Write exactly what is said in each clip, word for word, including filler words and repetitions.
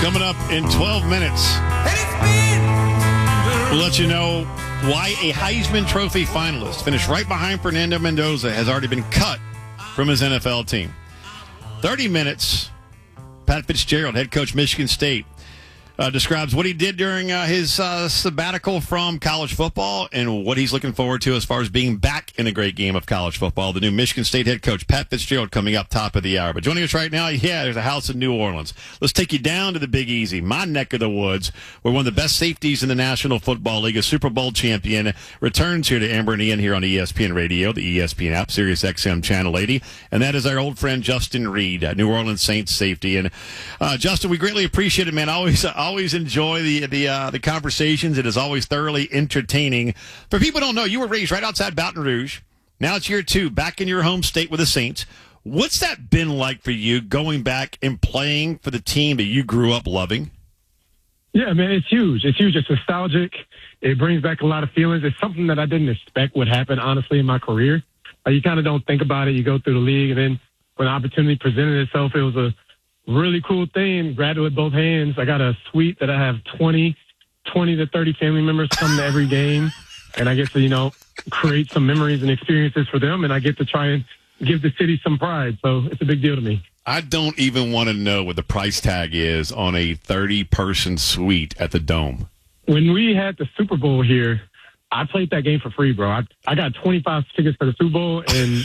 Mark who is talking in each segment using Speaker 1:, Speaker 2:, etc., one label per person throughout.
Speaker 1: Coming up in twelve minutes, we'll let you know why a Heisman Trophy finalist finished right behind Fernando Mendoza has already been cut from his N F L team. thirty minutes, Pat Fitzgerald, head coach Michigan State, uh, describes what he did during uh, his uh, sabbatical from college football and what he's looking forward to as far as being back in a great game of college football. The new Michigan State head coach, Pat Fitzgerald, coming up top of the hour. But joining us right now, yeah, there's a house in New Orleans. Let's take you down to the Big Easy, my neck of the woods, where one of the best safeties in the National Football League, a Super Bowl champion, returns here to Amber and Ian here on E S P N Radio, the E S P N app, Sirius X M Channel eighty. And that is our old friend Justin Reid, New Orleans Saints safety. And uh, Justin, we greatly appreciate it, man. I always, I always enjoy the the uh, the conversations. It is always thoroughly entertaining. For people who don't know, you were raised right outside Baton Rouge. Now it's year two, back in your home state with the Saints. What's that been like for you, going back and playing for the team that you grew up loving?
Speaker 2: Yeah, man, it's huge. It's huge. It's nostalgic. It brings back a lot of feelings. It's something that I didn't expect would happen, honestly, in my career. Uh, you kind of don't think about it. You go through the league, and then when the opportunity presented itself, it was a really cool thing. Grabbed it with both hands. I got a suite that I have twenty, twenty to thirty family members come to every game, and I get to, you know, create some memories and experiences for them, and I get to try and give the city some pride. So it's a big deal to me.
Speaker 1: I don't even want to know what the price tag is on a thirty-person suite at the Dome.
Speaker 2: When we had the Super Bowl here, I played that game for free, bro. I, I got twenty-five tickets for the Super Bowl, and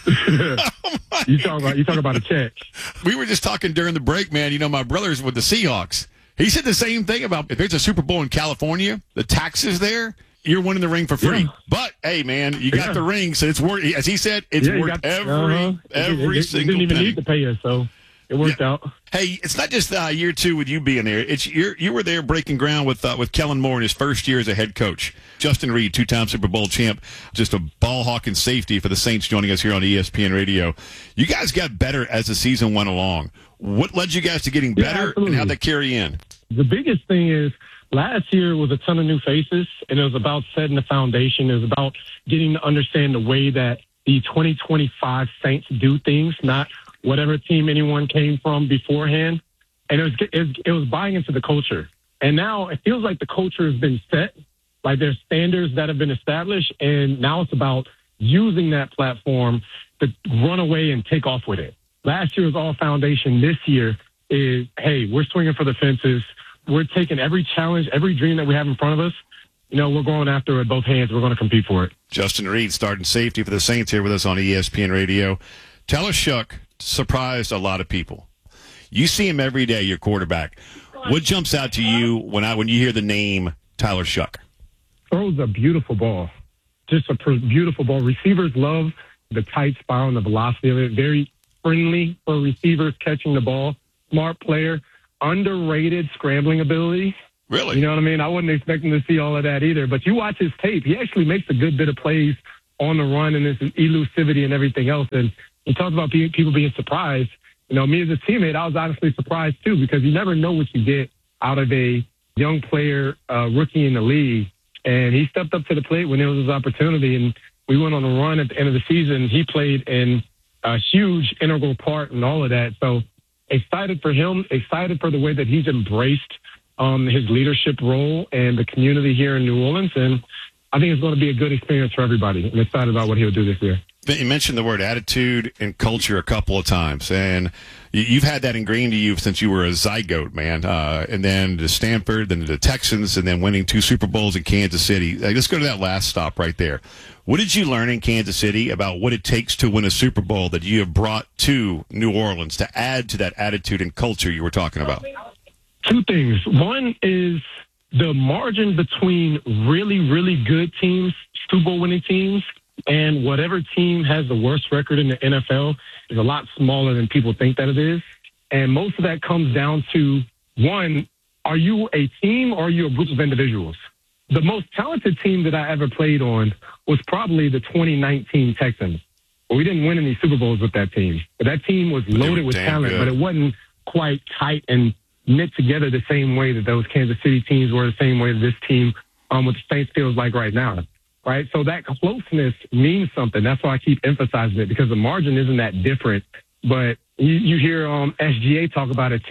Speaker 2: oh you talk about you talk about a check.
Speaker 1: We were just talking during the break, man. You know, my brother's with the Seahawks. He said the same thing about if there's a Super Bowl in California, the taxes there, you're winning the ring for free. Yeah. But hey, man, you got yeah. the ring, so it's worth. As he said, it's
Speaker 2: yeah,
Speaker 1: worth
Speaker 2: got,
Speaker 1: every
Speaker 2: uh-huh.
Speaker 1: every
Speaker 2: it, it,
Speaker 1: single.
Speaker 2: It didn't even
Speaker 1: penny.
Speaker 2: need to pay us, so it worked
Speaker 1: yeah.
Speaker 2: out.
Speaker 1: Hey, it's not just uh, year two with you being there. It's you're, you were there breaking ground with uh, with Kellen Moore in his first year as a head coach. Justin Reid, two-time Super Bowl champ, just a ball hawking safety for the Saints, joining us here on E S P N Radio. You guys got better as the season went along. What led you guys to getting better, yeah, and how'd that carry in?
Speaker 2: The biggest thing is last year was a ton of new faces, and it was about setting the foundation. It was about getting to understand the way that the twenty twenty-five Saints do things, not whatever team anyone came from beforehand. And it was, it was, it was buying into the culture. And now it feels like the culture has been set, like there's standards that have been established, and now it's about using that platform to run away and take off with it. Last year was all foundation. This year is, hey, we're swinging for the fences. We're taking every challenge, every dream that we have in front of us. You know, we're going after it with both hands. We're going to compete for it.
Speaker 1: Justin Reid, starting safety for the Saints, here with us on E S P N Radio. Tyler Shough surprised a lot of people. You see him every day, your quarterback. What jumps out to you when I when you hear the name Tyler Shough?
Speaker 2: Throws a beautiful ball. Just a beautiful ball. Receivers love the tight spiral and the velocity of it. Very friendly for receivers catching the ball. Smart player. Underrated scrambling ability.
Speaker 1: Really?
Speaker 2: You know what I mean? I wasn't expecting to see all of that either. But you watch his tape. He actually makes a good bit of plays on the run and his elusivity and everything else. And he talks about people being surprised. You know, me as a teammate, I was honestly surprised too, because you never know what you get out of a young player, uh, rookie in the league. And he stepped up to the plate when it was his opportunity. And we went on a run at the end of the season. He played in a huge integral part in all of that. So excited for him, excited for the way that he's embraced um, his leadership role and the community here in New Orleans. And I think it's going to be a good experience for everybody. I'm excited about what he'll do this year.
Speaker 1: You mentioned the word attitude and culture a couple of times, and you've had that ingrained to you since you were a zygote, man. Uh, and then to Stanford, then to the Texans, and then winning two Super Bowls in Kansas City. Let's go to that last stop right there. What did you learn in Kansas City about what it takes to win a Super Bowl that you have brought to New Orleans to add to that attitude and culture you were talking about?
Speaker 2: Two things. One is the margin between really, really good teams, Super Bowl winning teams, and whatever team has the worst record in the N F L is a lot smaller than people think that it is. And most of that comes down to, one, are you a team or are you a group of individuals? The most talented team that I ever played on was probably the twenty nineteen Texans. Well, we didn't win any Super Bowls with that team. But that team was loaded with talent, good. But it wasn't quite tight and knit together the same way that those Kansas City teams were, the same way that this team um, with the Saints feels like right now. Right. So that closeness means something. That's why I keep emphasizing it, because the margin isn't that different. But you, you hear um, S G A talk about it, too.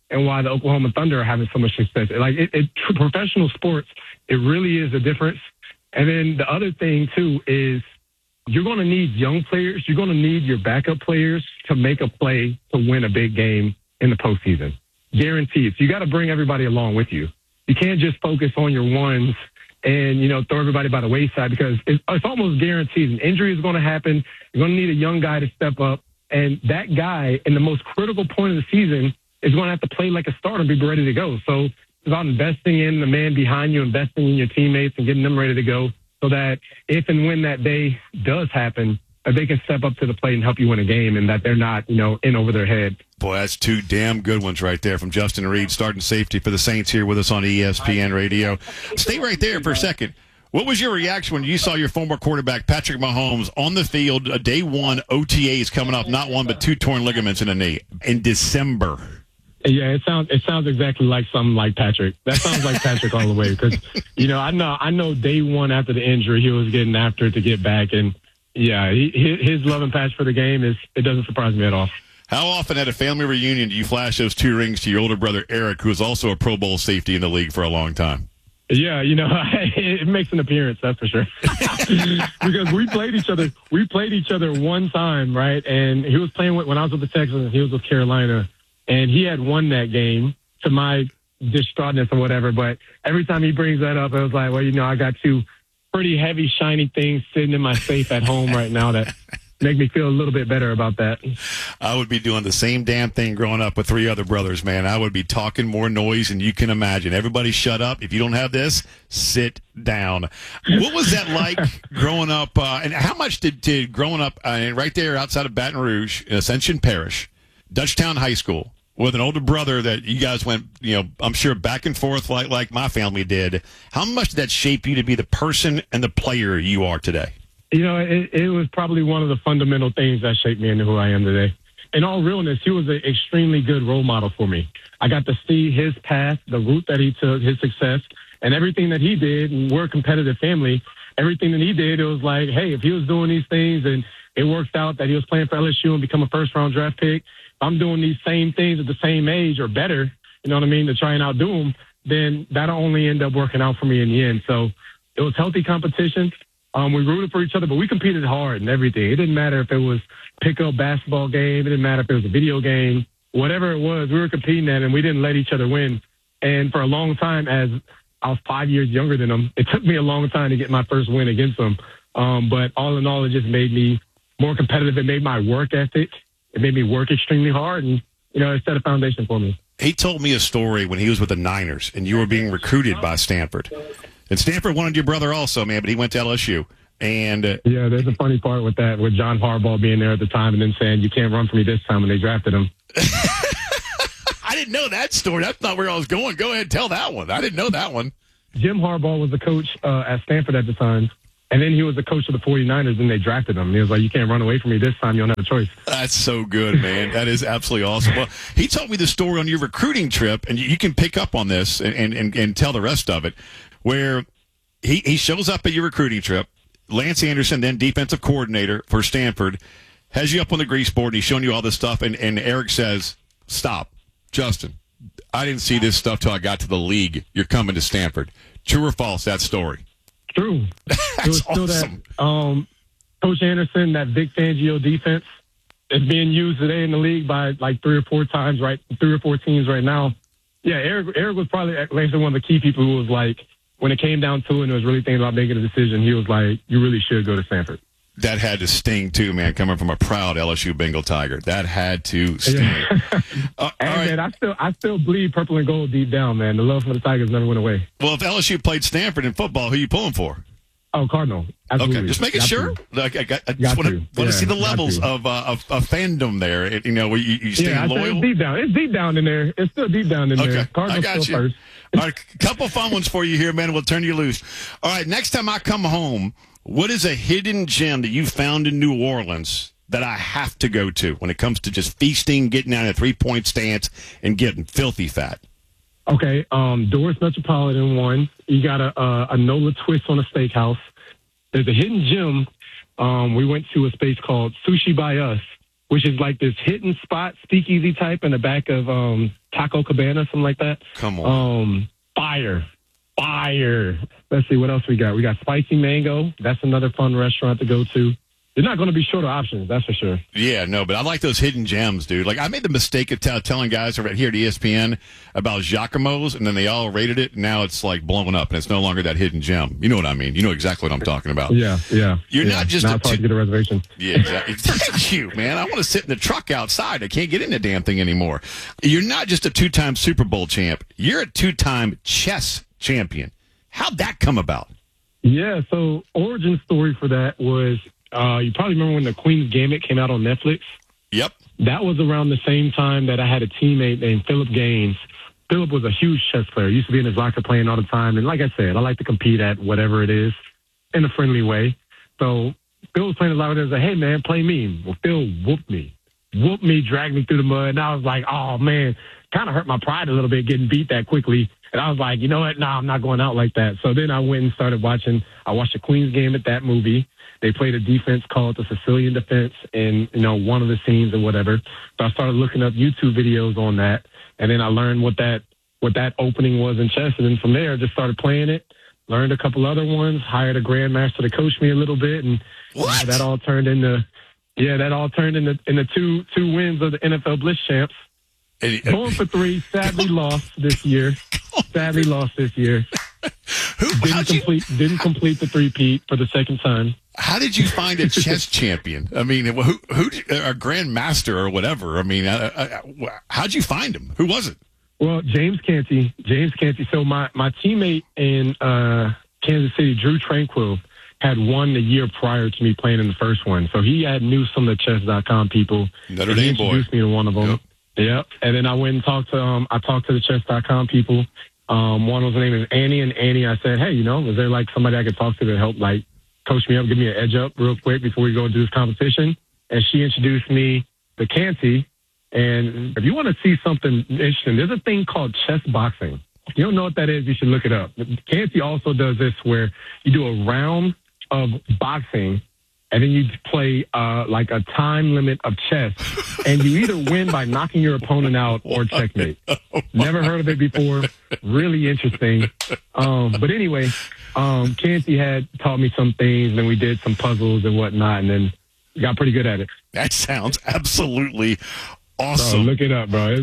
Speaker 2: and why the Oklahoma Thunder are having so much success. Like it, it professional sports, it really is a difference. And then the other thing too is you're going to need young players. You're going to need your backup players to make a play to win a big game in the postseason. Guaranteed. So you got to bring everybody along with you. You can't just focus on your ones and, you know, throw everybody by the wayside, because it's, it's almost guaranteed an injury is going to happen. You're going to need a young guy to step up. And that guy in the most critical point of the season is going to have to play like a starter and be ready to go. So it's about investing in the man behind you, investing in your teammates and getting them ready to go so that if and when that day does happen, that they can step up to the plate and help you win a game, and that they're not, you know, in over their head.
Speaker 1: Boy, that's two damn good ones right there from Justin Reed, starting safety for the Saints here with us on E S P N Radio. Stay right there for a second. What was your reaction when you saw your former quarterback, Patrick Mahomes, on the field, a day one O T As coming off not one but two torn ligaments in a knee in December?
Speaker 2: Yeah, it sounds it sounds exactly like something like Patrick. That sounds like Patrick all the way, because, you know, I know I know day one after the injury, he was getting after it to get back, and yeah, he, his love and passion for the game is it doesn't surprise me at all.
Speaker 1: How often at a family reunion do you flash those two rings to your older brother Eric, who is also a Pro Bowl safety in the league for a long time?
Speaker 2: Yeah, you know, it makes an appearance, that's for sure. Because we played each other. We played each other one time, right? And he was playing with, when I was with the Texans, he was with Carolina, and he had won that game, to my distraughtness or whatever. But every time he brings that up, I was like, well, you know, I got two pretty heavy, shiny things sitting in my safe at home right now that make me feel a little bit better about that.
Speaker 1: I would be doing the same damn thing growing up with three other brothers, man. I would be talking more noise than you can imagine. Everybody shut up. If you don't have this, sit down. What was that like growing up? Uh, and how much did, did growing up uh, right there outside of Baton Rouge in Ascension Parish, Dutchtown High School, with an older brother that you guys went, you know, I'm sure back and forth like, like my family did. How much did that shape you to be the person and the player you are today?
Speaker 2: You know, it, it was probably one of the fundamental things that shaped me into who I am today. In all realness, he was an extremely good role model for me. I got to see his path, the route that he took, his success, and everything that he did. And we're a competitive family. Everything that he did, it was like, hey, if he was doing these things and it worked out that he was playing for L S U and become a first-round draft pick, I'm doing these same things at the same age or better, you know what I mean, to try and outdo him, then that'll only end up working out for me in the end. So it was healthy competition. Um, we rooted for each other, but we competed hard and everything. It didn't matter if it was pick-up basketball game. It didn't matter if it was a video game. Whatever it was, we were competing at, and we didn't let each other win. And for a long time, as I was five years younger than him, it took me a long time to get my first win against him. Um, but all in all, it just made me more competitive. It made my work ethic. It made me work extremely hard, and, you know, it set a foundation for me.
Speaker 1: He told me a story when he was with the Niners, and you were being recruited by Stanford. And Stanford wanted your brother also, man, but he went to L S U. And uh,
Speaker 2: yeah, there's a funny part with that, with John Harbaugh being there at the time and then saying, you can't run for me this time, when they drafted him.
Speaker 1: I didn't know that story. That's not where I was going. Go ahead and tell that one. I didn't know that one.
Speaker 2: Jim Harbaugh was the coach uh, at Stanford at the time. And then he was the coach of the 49ers, and they drafted him. And he was like, you can't run away from me this time. You don't have a choice.
Speaker 1: That's so good, man. That is absolutely awesome. Well, he told me the story on your recruiting trip, and you can pick up on this and, and, and, and tell the rest of it, where he, he shows up at your recruiting trip. Lance Anderson, then defensive coordinator for Stanford, has you up on the grease board, and he's showing you all this stuff, and, and Eric says, stop. Justin, I didn't see this stuff till I got to the league. You're coming to Stanford. True or false, that story?
Speaker 2: True.
Speaker 1: That's
Speaker 2: it was still
Speaker 1: awesome.
Speaker 2: That, um, Coach Anderson, that Vic Fangio defense, is being used today in the league by like three or four times, right? Three or four teams right now. Yeah, Eric, Eric was probably actually one of the key people who was like, when it came down to it and was really thinking about making a decision, he was like, you really should go to Stanford.
Speaker 1: That had to sting, too, man, coming from a proud L S U Bengal Tiger. That had to sting.
Speaker 2: Yeah.
Speaker 1: uh,
Speaker 2: and,
Speaker 1: right.
Speaker 2: man, I still, I still bleed purple and gold deep down, man. The love for the Tigers never went away.
Speaker 1: Well, if L S U played Stanford in football, who are you pulling for?
Speaker 2: Oh, Cardinal. Absolutely.
Speaker 1: Okay, just making
Speaker 2: got
Speaker 1: sure.
Speaker 2: To.
Speaker 1: Like, I, I
Speaker 2: got
Speaker 1: just want
Speaker 2: to,
Speaker 1: to
Speaker 2: yeah,
Speaker 1: see the levels
Speaker 2: to.
Speaker 1: of, uh, of of fandom there. It, you know, where you, you stay
Speaker 2: yeah,
Speaker 1: loyal.
Speaker 2: It's deep down. It's deep down in there. It's still deep down in
Speaker 1: okay.
Speaker 2: there. Cardinals
Speaker 1: I got
Speaker 2: still
Speaker 1: you.
Speaker 2: first.
Speaker 1: All right, a couple fun ones for you here, man. We'll turn you loose. All right, next time I come home, what is a hidden gem that you found in New Orleans that I have to go to when it comes to just feasting, getting out of a three-point stance, and getting filthy fat?
Speaker 2: Okay, um, Doris Metropolitan one. You got a, a, a Nola twist on a steakhouse. There's a hidden gem. Um, we went to a space called Sushi by Us, which is like this hidden spot, speakeasy type in the back of um, Taco Cabana, something like that.
Speaker 1: Come on.
Speaker 2: Um, fire. Fire. Let's see, what else we got? We got Spicy Mango. That's another fun restaurant to go to. You're not going to be short of options, that's for sure.
Speaker 1: Yeah, no, but I like those hidden gems, dude. Like, I made the mistake of t- telling guys over here at E S P N about Giacomo's, and then they all rated it, and now it's, like, blowing up, and it's no longer that hidden gem. You know what I mean. You know exactly what I'm talking about.
Speaker 2: Yeah, yeah.
Speaker 1: You're
Speaker 2: yeah.
Speaker 1: not just
Speaker 2: now
Speaker 1: a
Speaker 2: it's hard
Speaker 1: two-
Speaker 2: to get a reservation.
Speaker 1: Yeah, exactly. Thank you, man. I want to sit in the truck outside. I can't get in the damn thing anymore. You're not just a two-time Super Bowl champ. You're a two-time chess champion. How'd that come about?
Speaker 2: Yeah, so origin story for that was, uh, you probably remember when the Queen's Gambit came out on Netflix?
Speaker 1: Yep.
Speaker 2: That was around the same time that I had a teammate named Philip Gaines. Philip was a huge chess player. Used to be in his locker playing all the time. And like I said, I like to compete at whatever it is in a friendly way. So Phil was playing his locker and was like, hey, man, play me. Well, Phil whooped me. Whooped me, dragged me through the mud. And I was like, oh, man, kind of hurt my pride a little bit getting beat that quickly. And I was like, you know what? No, nah, I'm not going out like that. So then I went and started watching. I watched the Queen's Gambit, that movie. They played a defense called the Sicilian defense in, you know, one of the scenes or whatever. So I started looking up YouTube videos on that. And then I learned what that what that opening was in chess. And then from there, I just started playing it, learned a couple other ones, hired a grandmaster to coach me a little bit. And
Speaker 1: what?
Speaker 2: You know, that all turned into, yeah, that all turned into, into two two wins of the N F L Blitz champs. Going for three, sadly lost this year. Sadly lost this year.
Speaker 1: Who
Speaker 2: didn't complete
Speaker 1: you,
Speaker 2: didn't complete the three-peat for the second time.
Speaker 1: How did you find a chess champion? I mean, who who a grandmaster or whatever? I mean, uh, uh, how'd you find him? Who was it?
Speaker 2: Well, James Canty. James Canty. So my my teammate in uh, Kansas City, Drew Tranquil, had won the year prior to me playing in the first one. So he had knew some of the chess dot com people.
Speaker 1: Notre Dame boy.
Speaker 2: He introduced me to one of them. Yep. Yep. And then I went and talked to um I talked to the chess dot com people. Um, one was, her name is Annie, and Annie, I said, hey, you know, is there like somebody I could talk to to help like coach me up, give me an edge up real quick before we go into this competition? And she introduced me to Canty. And if you want to see something interesting, there's a thing called chess boxing. If you don't know what that is, you should look it up. Canty also does this where you do a round of boxing and then you play uh, like a time limit of chess, and you either win by knocking your opponent out or checkmate. Never heard of it before. Really interesting. Um, but anyway, um, Canty had taught me some things, and we did some puzzles and whatnot, and then got pretty good at it.
Speaker 1: That sounds absolutely awesome.
Speaker 2: Bro, look it up, bro.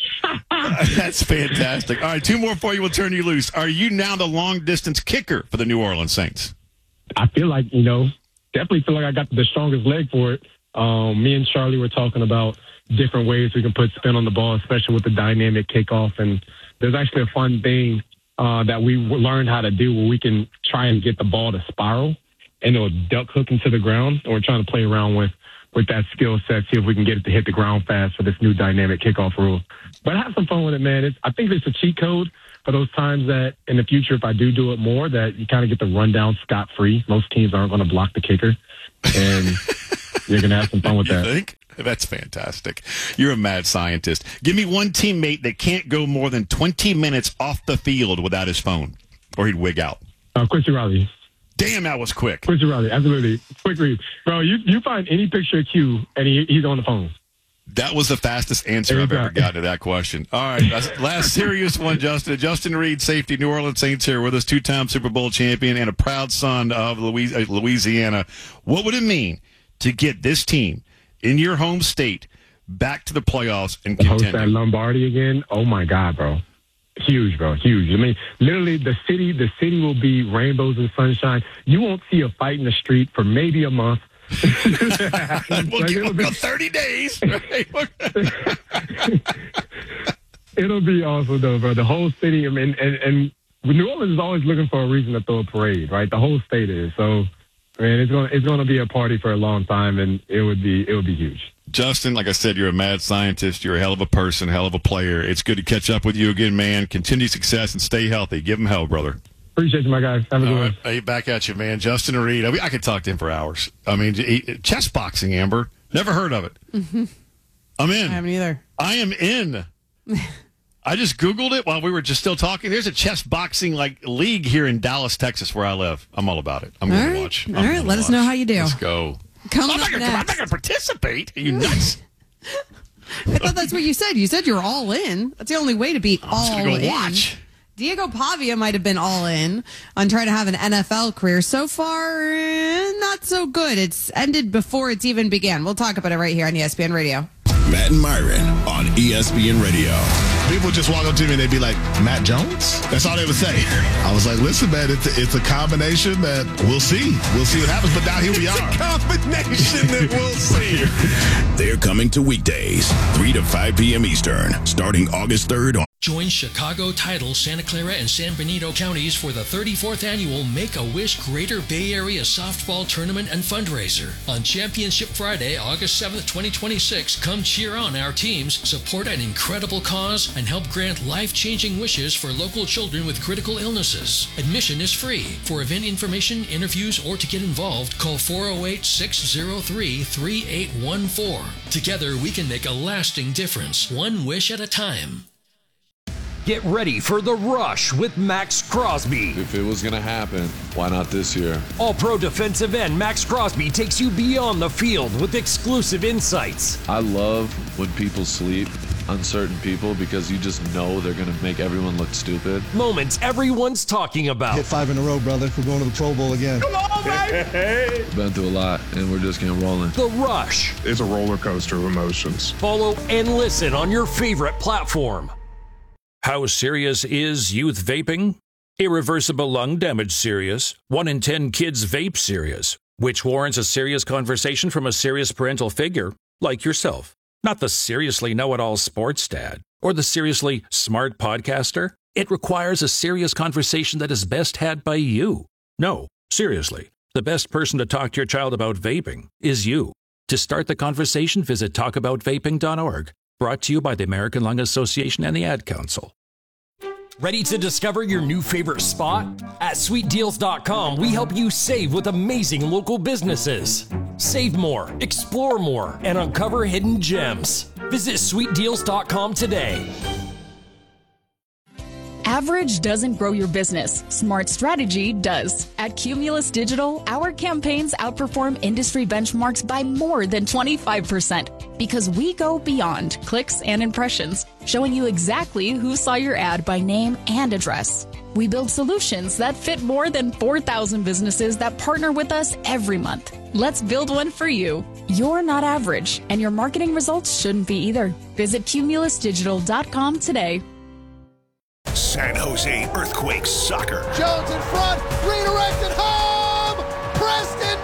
Speaker 1: That's fantastic. All right, two more for you. We'll turn you loose. Are you now the long-distance kicker for the New Orleans Saints?
Speaker 2: I feel like, you know, definitely feel like I got the strongest leg for it. Um, me and Charlie were talking about different ways we can put spin on the ball, especially with the dynamic kickoff. And there's actually a fun thing uh, that we learned how to do where we can try and get the ball to spiral and it'll duck hook into the ground. And we're trying to play around with, with that skill set, see if we can get it to hit the ground fast for this new dynamic kickoff rule. But have some fun with it, man. It's, I think it's a cheat code for those times that in the future, if I do do it more, that you kind of get the rundown scot-free. Most teams aren't going to block the kicker, and you're going to have some fun with
Speaker 1: you
Speaker 2: that.
Speaker 1: Think? That's fantastic. You're a mad scientist. Give me one teammate that can't go more than twenty minutes off the field without his phone, or he'd wig out.
Speaker 2: Uh, Quincy Riley.
Speaker 1: Damn, that was quick.
Speaker 2: Quincy Riley, absolutely. Quick read. Bro, you, you find any picture of Q, and he, he's on the phone.
Speaker 1: That was the fastest answer I've ever gotten to that question. All right, last serious one, Justin. Justin Reed, safety, New Orleans Saints here with us, two-time Super Bowl champion and a proud son of Louisiana. What would it mean to get this team in your home state back to the playoffs and
Speaker 2: host
Speaker 1: contending?
Speaker 2: That Lombardi again? Oh, my God, bro. Huge, bro. Huge. I mean, literally, the city, the city will be rainbows and sunshine. You won't see a fight in the street for maybe a month.
Speaker 1: we'll
Speaker 2: like,
Speaker 1: give
Speaker 2: it'll
Speaker 1: them
Speaker 2: be,
Speaker 1: thirty days.
Speaker 2: It'll be awesome, though, bro. The whole city, I mean, and, and New Orleans is always looking for a reason to throw a parade, right? The whole state is. So, man, it's going it's going to be a party for a long time, and it would be it would be huge.
Speaker 1: Justin, like I said, you're a mad scientist. You're a hell of a person, hell of a player. It's good to catch up with you again, man. Continue success and stay healthy. Give them hell, brother.
Speaker 2: Appreciate you, my guys. Have a good one.
Speaker 1: Hey, back at you, man. Justin Reed. I, mean, I could talk to him for hours. I mean, he, chess boxing, Amber. Never heard of it.
Speaker 3: Mm-hmm.
Speaker 1: I'm in.
Speaker 3: I haven't either.
Speaker 1: I am in. I just Googled it while we were just still talking. There's a chess boxing like league here in Dallas, Texas, where I live. I'm all about it. I'm going
Speaker 3: right.
Speaker 1: to watch.
Speaker 3: All
Speaker 1: I'm
Speaker 3: right. Let us know how you do.
Speaker 1: Let's go.
Speaker 3: Coming
Speaker 1: I'm
Speaker 3: up
Speaker 1: not
Speaker 3: next.
Speaker 1: going to participate. Are you nuts?
Speaker 3: I thought that's what you said. You said you're all in. That's the only way to be all
Speaker 1: I'm just gonna go
Speaker 3: in.
Speaker 1: watch.
Speaker 3: Diego Pavia might have been all in on trying to have an N F L career. So far, eh, not so good. It's ended before it's even began. We'll talk about it right here on E S P N Radio.
Speaker 4: Matt and Myron on E S P N Radio.
Speaker 5: People just walk up to me and they'd be like, Matt Jones? That's all they would say. I was like, listen, man, it's a, it's a combination that we'll see. We'll see what happens, but now here we
Speaker 4: it's
Speaker 5: are.
Speaker 4: It's a combination that we'll see. They're coming to weekdays, three to five p.m. Eastern, starting August third on
Speaker 6: Join Chicago Title, Santa Clara, and San Benito counties for the thirty-fourth annual Make-A-Wish Greater Bay Area Softball Tournament and Fundraiser. On Championship Friday, August seventh, twenty twenty-six, come cheer on our teams, support an incredible cause, and help grant life-changing wishes for local children with critical illnesses. Admission is free. For event information, interviews, or to get involved, call four oh eight, six oh three, three eight one four. Together, we can make a lasting difference, one wish at a time.
Speaker 7: Get ready for The Rush with Max Crosby.
Speaker 8: If it was going to happen, why not this year?
Speaker 7: All-pro defensive end Max Crosby takes you beyond the field with exclusive insights.
Speaker 8: I love when people sleep on certain people because you just know they're going to make everyone look stupid.
Speaker 7: Moments everyone's talking about.
Speaker 9: Hit five in a row, brother. We're going to the Pro Bowl again.
Speaker 8: Come on, baby! Been through a lot, and we're just getting rolling.
Speaker 7: The Rush.
Speaker 10: It's a roller coaster of emotions.
Speaker 7: Follow and listen on your favorite platform.
Speaker 11: How serious is youth vaping? Irreversible lung damage serious. One in ten kids vape serious, which warrants a serious conversation from a serious parental figure like yourself. Not the seriously know-it-all sports dad or the seriously smart podcaster. It requires a serious conversation that is best had by you. No, seriously, the best person to talk to your child about vaping is you. To start the conversation, visit talk about vaping dot org. Brought to you by the American Lung Association and the Ad Council.
Speaker 7: Ready to discover your new favorite spot? At sweet deals dot com, we help you save with amazing local businesses. Save more, explore more, and uncover hidden gems. Visit sweet deals dot com today.
Speaker 12: Average doesn't grow your business. Smart strategy does. At Cumulus Digital, our campaigns outperform industry benchmarks by more than twenty-five percent because we go beyond clicks and impressions, showing you exactly who saw your ad by name and address. We build solutions that fit more than four thousand businesses that partner with us every month. Let's build one for you. You're not average, and your marketing results shouldn't be either. Visit cumulus digital dot com today.
Speaker 4: San Jose Earthquakes soccer.
Speaker 13: Jones in front, redirected home, Preston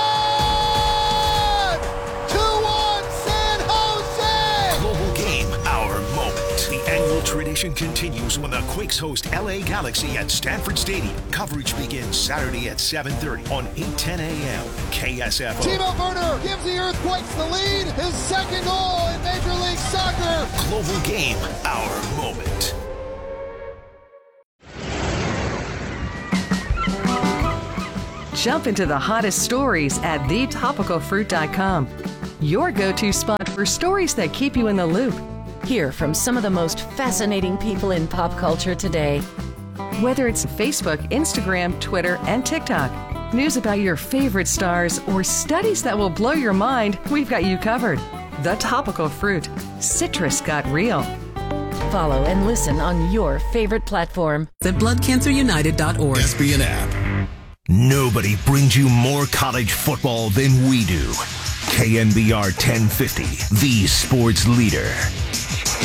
Speaker 13: John! two one San Jose!
Speaker 4: Global game, our moment. The annual tradition continues when the Quakes host L A Galaxy at Stanford Stadium. Coverage begins Saturday at seven thirty on eight ten a.m. K S F O.
Speaker 13: Timo Werner gives the Earthquakes the lead, his second goal in Major League Soccer.
Speaker 4: Global game, our moment.
Speaker 14: Jump into the hottest stories at the topical fruit dot com. Your go-to spot for stories that keep you in the loop.
Speaker 15: Hear from some of the most fascinating people in pop culture today.
Speaker 14: Whether it's Facebook, Instagram, Twitter, and TikTok, news about your favorite stars, or studies that will blow your mind, we've got you covered. The Topical Fruit. Citrus got real.
Speaker 15: Follow and listen on your favorite platform.
Speaker 16: At blood cancer united dot org.
Speaker 4: S B N app. Nobody brings you more college football than we do. K N B R ten fifty, the sports leader.